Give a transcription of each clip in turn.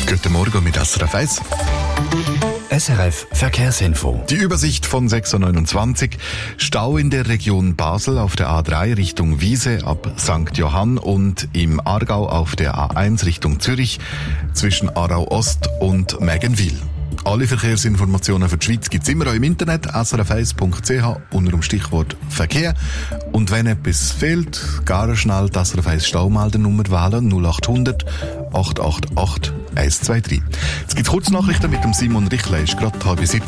Guten Morgen mit SRF 1. SRF Verkehrsinfo. Die Übersicht von 6.29 Uhr. Stau in der Region Basel auf der A3 Richtung Wiese ab St. Johann und im Aargau auf der A1 Richtung Zürich zwischen Aarau Ost und Mägenwil. Alle Verkehrsinformationen für die Schweiz gibt es immer auch im Internet, srf1.ch, unter dem Stichwort Verkehr. Und wenn etwas fehlt, gar schnell die SRF 1 Staumeldernummer wählen, 0800 888 123. Jetzt gibt es Kurznachrichten mit dem Simon Richler, ist gerade 6:30.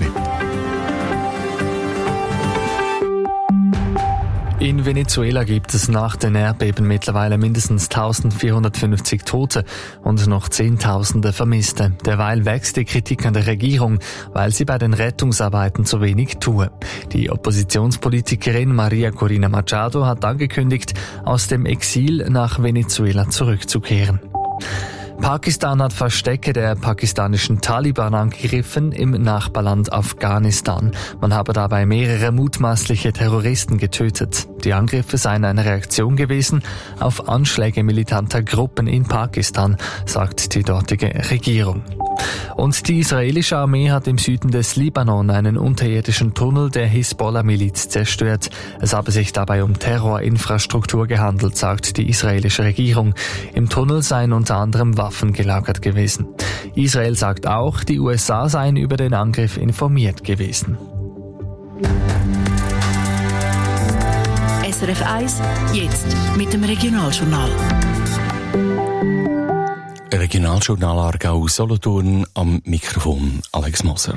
In Venezuela gibt es nach den Erdbeben mittlerweile mindestens 1450 Tote und noch Zehntausende Vermisste. Derweil wächst die Kritik an der Regierung, weil sie bei den Rettungsarbeiten zu wenig tue. Die Oppositionspolitikerin Maria Corina Machado hat angekündigt, aus dem Exil nach Venezuela zurückzukehren. Pakistan hat Verstecke der pakistanischen Taliban angegriffen im Nachbarland Afghanistan. Man habe dabei mehrere mutmaßliche Terroristen getötet. Die Angriffe seien eine Reaktion gewesen auf Anschläge militanter Gruppen in Pakistan, sagt die dortige Regierung. Und die israelische Armee hat im Süden des Libanon einen unterirdischen Tunnel der Hisbollah-Miliz zerstört. Es habe sich dabei um Terrorinfrastruktur gehandelt, sagt die israelische Regierung. Im Tunnel seien unter anderem Waffen gelagert gewesen. Israel sagt auch, die USA seien über den Angriff informiert gewesen. SRF 1, jetzt mit dem Regionaljournal. Regionaljournal Aargau Solothurn, am Mikrofon Alex Moser.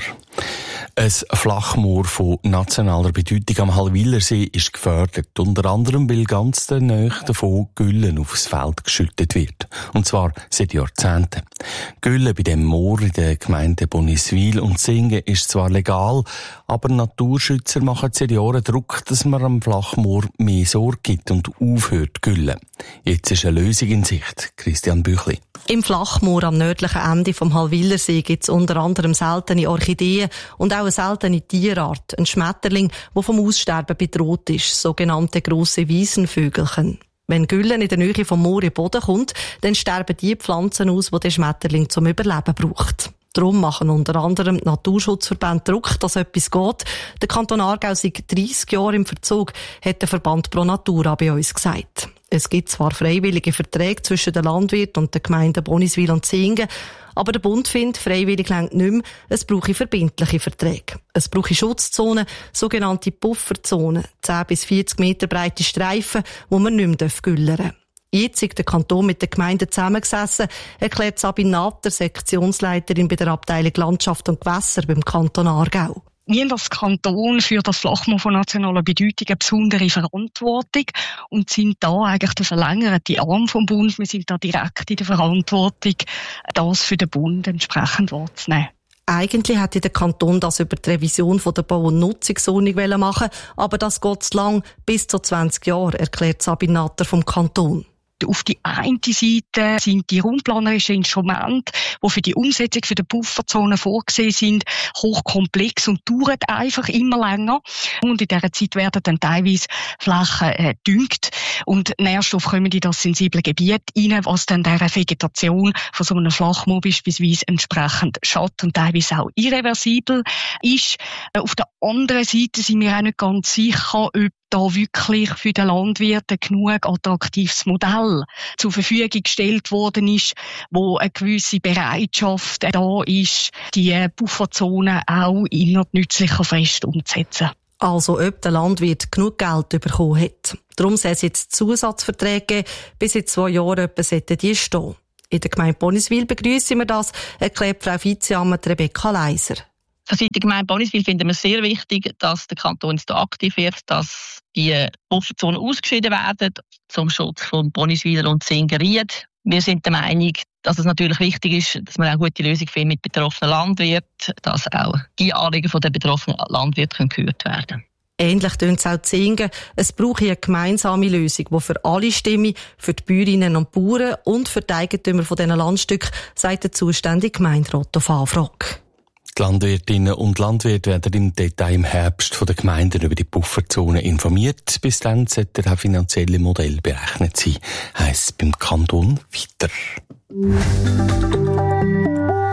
Ein Flachmoor von nationaler Bedeutung am Hallwilersee ist gefördert, unter anderem weil ganz nahe davon Gülle aufs Feld geschüttet wird. Und zwar seit Jahrzehnten. Gülle bei dem Moor in den Gemeinden Boniswil und Singen ist zwar legal, aber Naturschützer machen seit Jahren Druck, dass man am Flachmoor mehr Sorge gibt und aufhört Gülle. Jetzt ist eine Lösung in Sicht. Christian Büchli. Im Flachmoor am nördlichen Ende vom Hallwilersee gibt es unter anderem seltene Orchideen und auch eine seltene Tierart, ein Schmetterling, der vom Aussterben bedroht ist, sogenannte grosse Wiesenvögelchen. Wenn Gülle in der Nähe vom Moor in den Boden kommt, dann sterben die Pflanzen aus, die der Schmetterling zum Überleben braucht. Darum machen unter anderem die Naturschutzverbände Druck, dass etwas geht. Der Kanton Aargau seit 30 Jahren im Verzug, hat der Verband Pro Natura bei uns gesagt. Es gibt zwar freiwillige Verträge zwischen den Landwirten und den Gemeinden Boniswil und Singen, aber der Bund findet, freiwillig reicht nicht mehr, es brauche verbindliche Verträge. Es brauche Schutzzonen, sogenannte Pufferzonen, 10 bis 40 Meter breite Streifen, wo man nicht mehr güllern darf. Jetzt ist der Kanton mit den Gemeinden zusammengesessen, erklärt Sabine Natter, Sektionsleiterin bei der Abteilung Landschaft und Gewässer beim Kanton Aargau. Wir als Kanton für das Flachmoor von nationaler Bedeutung eine besondere Verantwortung und sind da eigentlich der verlängerte Arm vom Bund. Wir sind da direkt in der Verantwortung, das für den Bund entsprechend wahrzunehmen. Eigentlich hätte der Kanton das über die Revision der Bau- und Nutzungsordnung machen, aber das geht zu lang, bis zu 20 Jahre, erklärt Sabine Natter vom Kanton. Auf die eine Seite sind die raumplanerischen Instrumente, die für die Umsetzung für die Pufferzonen vorgesehen sind, hochkomplex und dauern einfach immer länger. Und in dieser Zeit werden dann teilweise Flächen gedüngt und Nährstoffe kommen in das sensible Gebiet rein, was dann der Vegetation von so einem Flachmoor beispielsweise entsprechend schadet und teilweise auch irreversibel ist. Auf der anderen Seite sind wir auch nicht ganz sicher, ob da wirklich für den Landwirt ein genug attraktives Modell zur Verfügung gestellt worden ist, wo eine gewisse Bereitschaft da ist, die Pufferzonen auch innerhalb nützlicher Frist umzusetzen. Also ob der Landwirt genug Geld bekommen hat. Darum soll es jetzt Zusatzverträge geben, bis in 2 Jahren etwa sollten die stehen. In der Gemeinde Boniswil begrüssen wir das, erklärt Frau Vizeamt Rebecca Leiser. Von Seiten der Gemeinde Boniswil finden wir es sehr wichtig, dass der Kanton da aktiv wird, dass die Pufferzonen ausgeschieden werden zum Schutz von Boniswiler und Singeried. Wir sind der Meinung, dass es natürlich wichtig ist, dass man auch gute Lösungen findet mit betroffenen Landwirten, dass auch die Anliegen der betroffenen Landwirte gehört werden können. Ähnlich tönt es auch zu Singen. Es braucht eine gemeinsame Lösung, die für alle stimme, für die Bäuerinnen und Bauern und für die Eigentümer von diesen Landstücken, sagt der zuständige Gemeinderat auf Anfrage. Die Landwirtinnen und Landwirte werden im Detail im Herbst von den Gemeinden über die Pufferzone informiert. Bis dann sollte auch finanzielle Modell berechnet sein, heisst beim Kanton weiter.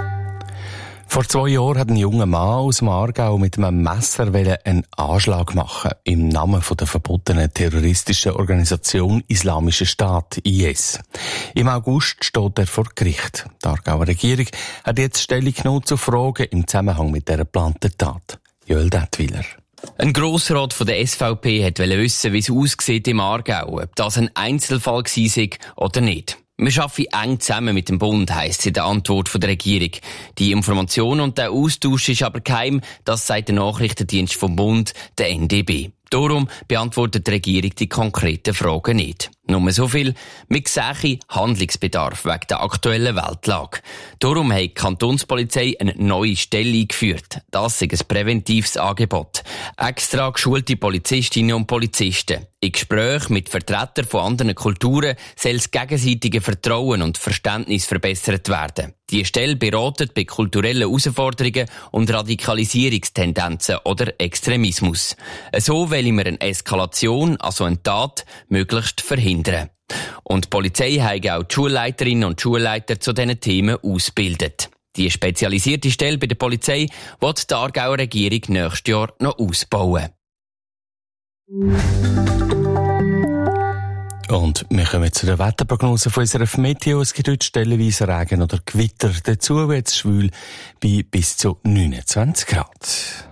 Vor 2 Jahren hat ein junger Mann aus dem Aargau mit einem Messer einen Anschlag machen im Namen der verbotenen terroristischen Organisation Islamischer Staat, IS. Im August steht er vor Gericht. Die Aargauer Regierung hat jetzt Stellung genommen zu Fragen im Zusammenhang mit dieser geplanten Tat. Joel Dettwiler. Ein Grossrat von der SVP wollte wissen, wie es aussieht im Aargau, ob das ein Einzelfall war oder nicht. Wir arbeiten eng zusammen mit dem Bund, heisst es in der Antwort der Regierung. Die Information und der Austausch ist aber geheim, das sagt der Nachrichtendienst vom Bund, der NDB. Darum beantwortet die Regierung die konkreten Fragen nicht. Nur so viel, wir sehen Handlungsbedarf wegen der aktuellen Weltlage. Darum hat die Kantonspolizei eine neue Stelle eingeführt. Das ist ein präventives Angebot. Extra geschulte Polizistinnen und Polizisten. In Gesprächen mit Vertretern von anderen Kulturen soll das gegenseitige Vertrauen und Verständnis verbessert werden. Die Stelle beratet bei kulturellen Herausforderungen und Radikalisierungstendenzen oder Extremismus. So wollen wir eine Eskalation, also eine Tat, möglichst verhindern. Und die Polizei hat auch die Schulleiterinnen und Schulleiter zu diesen Themen ausgebildet. Die spezialisierte Stelle bei der Polizei wird die Aargauer Regierung nächstes Jahr noch ausbauen. Und wir kommen zu der Wetterprognose von unserer Meteo. Es gibt heute stellenweise Regen oder Gewitter. Dazu wird es schwül bei bis zu 29 Grad.